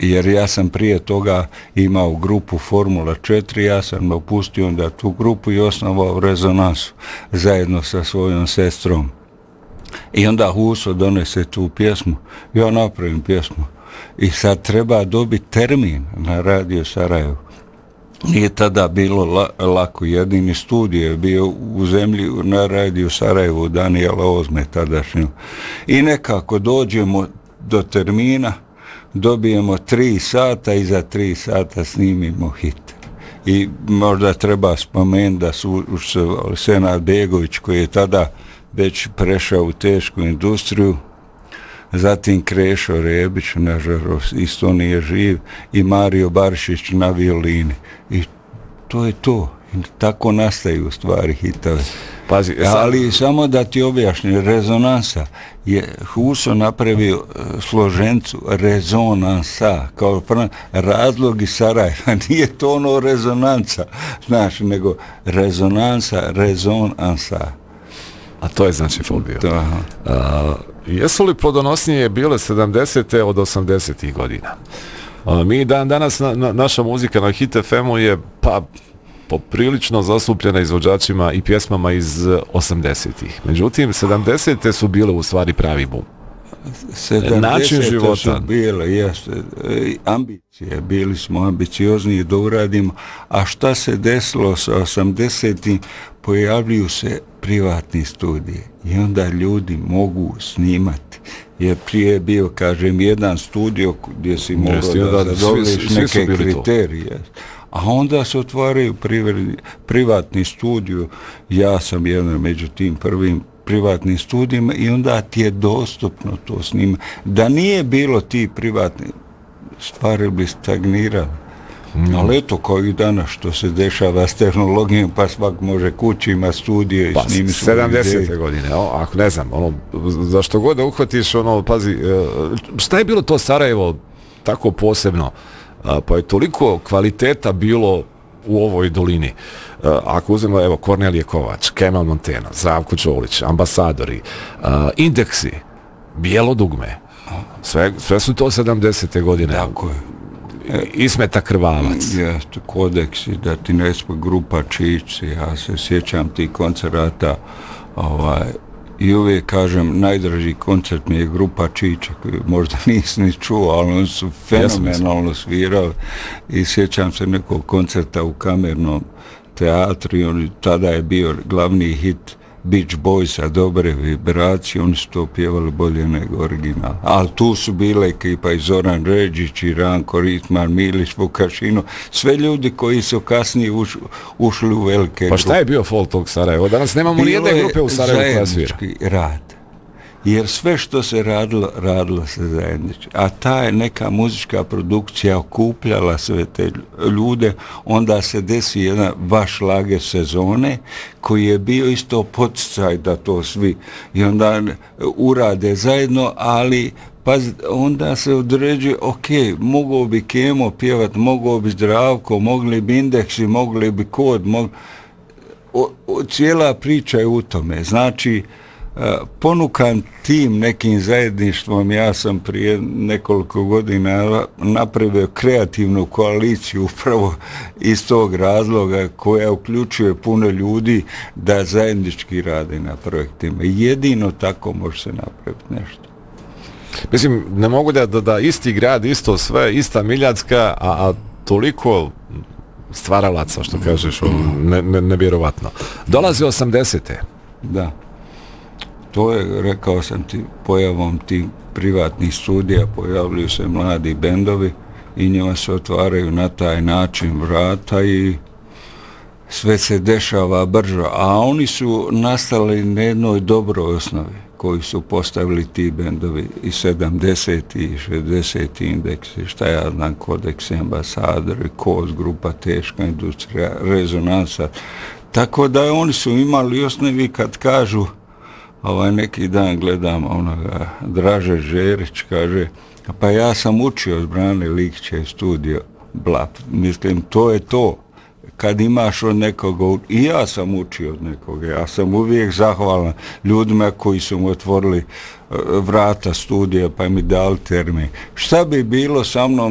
jer ja sam prije toga imao grupu Formula 4, ja sam napustio onda tu grupu i osnovao Rezonansu zajedno sa svojom sestrom. I onda Huso donese tu pjesmu, ja napravim pjesmu i sad treba dobiti termin na Radio Sarajevo. Nije tada bilo lako, jedini studio je bio u zemlji na Radio Sarajevu, Danijela Ozme tadašnju. I nekako dođemo do termina, dobijemo 3 sata i za 3 sata snimimo hit. I možda treba spomenuti da su Senad Begović, koji je tada već prešao u tešku industriju, zatim Krešo Rebić, nažalost, isto nije živ, i Mario Baršić na violini. I to je to. I tako nastaju stvari hitove. Pazi, ali samo da ti objašnjam, Rezonansa je Huso napravio složencu rezonansa, kao razlog iz Sarajeva. Nije to ono rezonanca, znaš, nego rezonansa. A to je znači folk bio. Jesu li plodonosnije bile 70. od 80. godina? Mi danas, naša muzika na Hit FM-u je poprilično zastupljena izvođačima i pjesmama iz 80-ih. Međutim, 70. su bile u stvari pravi boom. Način života. Su bile, jeste, ambicije. Bili smo ambiciozni da uradimo. A šta se desilo sa 80-im? Pojavljuju se privatni studije i onda ljudi mogu snimati. Jer prije je bio, kažem, jedan studio gdje si mogao da zadovoljiš neke kriterije. A onda se otvaraju privatni studio. Ja sam jedan među tim prvim privatnim studijima i onda ti je dostupno to snima. Da nije bilo ti privatni, stvari bi stagnirali. Ali eto, kao i danas što se dešava s tehnologijom, pa svak može kući, ima studije i snimi su 70. godine, ako ne znam, za što god da uhvatiš, pazi, šta je bilo to Sarajevo tako posebno? Pa je toliko kvaliteta bilo u ovoj dolini. Ako uzmemo, evo, Kornelije Kovač, Kemal Montena, Zdravko Čolić, Ambasadori, Indeksi, Bijelo dugme, sve su to 70. godine. Tako je. Ismeta Krvavac. Jeste, Kodeksi, da ti ne spoj grupa Čičci, ja se sjećam tih koncerata, i uvijek kažem, najdraži koncert mi je grupa Čiča, koji možda nisi ni čuo, ali oni su fenomenalno svirali i sjećam se nekog koncerta u Kamernom teatru i tada je bio glavni hit Beach Boysa, Dobre vibracije, oni su to pjevali bolje nego original. Ali tu su bile ekipa i Zoran Ređić, i Ranko Ritman, Milić, Vukašino, sve ljudi koji su kasnije ušli u velike grupe. Pa šta je bio folk tog Sarajeva? Danas nemamo ni jedne grupe u Sarajevu koja svira. Bilo je zajednički rad. Jer sve što se radilo se zajednički. A ta je neka muzička produkcija okupljala sve te ljude, onda se desi jedan vaš lager sezone, koji je bio isto poticaj da to svi i onda urade zajedno, ali onda se određuje, ok, mogao bi Kemo pjevat, mogao bi Zdravko, mogli bi Indeksi, mogli bi Kod, cijela priča je u tome. Znači, ponukan tim nekim zajedništvom, ja sam prije nekoliko godina napravio kreativnu koaliciju upravo iz tog razloga, koja uključuje puno ljudi da zajednički rade na projektima. Jedino tako može se napraviti nešto. Mislim, ne mogu da isti grad, isto sve, ista Miljacka, a toliko stvaralaca, što kažeš, nevjerovatno. Dolazi 80. Da. To je, rekao sam ti, pojavom tih privatnih studija pojavljuju se mladi bendovi i njima se otvaraju na taj način vrata i sve se dešava brzo. A oni su nastali na jednoj dobroj osnovi koju su postavili ti bendovi i 70. i 60. Indeksi, šta ja znam, Kodeksi, Ambasadori, Koz, grupa Teška industrija, Rezonansa. Tako da oni su imali osnovi kad kažu, neki dan gledam onoga Draže Žerić, kaže, pa ja sam učio od Brane Likića studio Blap. Mislim, to je to. Kad imaš od nekoga, i ja sam učio od nekoga, ja sam uvijek zahvalan ljudima koji su mu otvorili vrata studija pa mi dali termin. Šta bi bilo sa mnom